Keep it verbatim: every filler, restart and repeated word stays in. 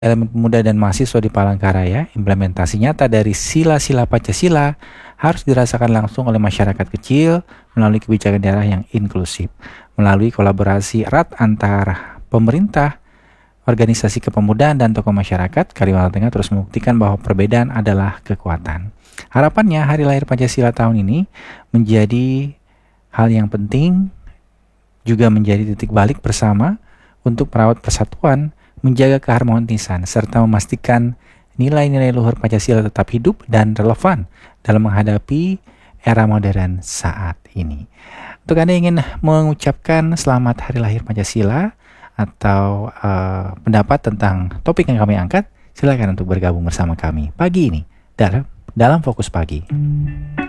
Elemen pemuda dan mahasiswa di Palangkaraya, implementasi nyata dari sila-sila Pancasila harus dirasakan langsung oleh masyarakat kecil melalui kebijakan daerah yang inklusif, melalui kolaborasi erat antara pemerintah, organisasi kepemudaan, dan tokoh masyarakat. Kalimantan Tengah terus membuktikan bahwa perbedaan adalah kekuatan. Harapannya Hari Lahir Pancasila tahun ini menjadi hal yang penting, juga menjadi titik balik bersama untuk merawat persatuan, menjaga keharmonisan, serta memastikan nilai-nilai luhur Pancasila tetap hidup dan relevan dalam menghadapi era modern saat ini. Untuk Anda yang ingin mengucapkan selamat Hari Lahir Pancasila atau uh, pendapat tentang topik yang kami angkat, silakan untuk bergabung bersama kami pagi ini dalam, dalam Fokus Pagi.